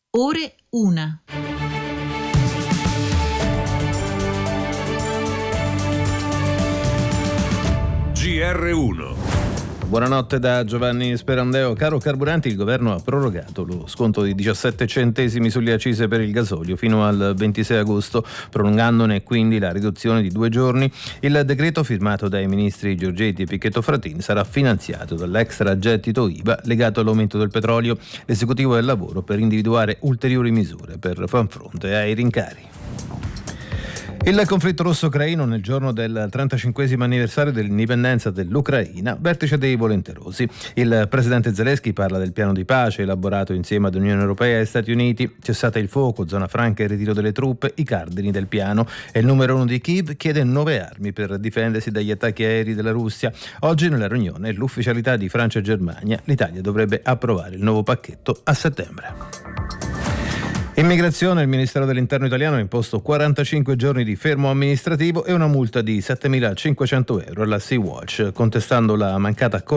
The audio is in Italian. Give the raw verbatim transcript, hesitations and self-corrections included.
Ore una. G R uno. Buonanotte da Giovanni Sperandeo. Caro carburanti, il governo ha prorogato lo sconto di diciassette centesimi sulle accise per il gasolio fino al ventisei agosto, prolungandone quindi la riduzione di due giorni. Il decreto firmato dai ministri Giorgetti e Pichetto Fratin sarà finanziato dall'extragettito I V A legato all'aumento del petrolio. L'esecutivo è al lavoro per individuare ulteriori misure per far fronte ai rincari. Il conflitto russo-ucraino nel giorno del trentacinquesimo anniversario dell'indipendenza dell'Ucraina, vertice dei volenterosi. Il presidente Zelensky parla del piano di pace elaborato insieme ad Unione Europea e Stati Uniti, cessate il fuoco, zona franca e ritiro delle truppe, i cardini del piano. E il numero uno di Kiev chiede nuove armi per difendersi dagli attacchi aerei della Russia. Oggi nella riunione l'ufficialità di Francia e Germania, l'Italia dovrebbe approvare il nuovo pacchetto a settembre. Immigrazione, il Ministero dell'Interno italiano ha imposto quarantacinque giorni di fermo amministrativo e una multa di settemilacinquecento euro alla Sea-Watch, contestando la mancata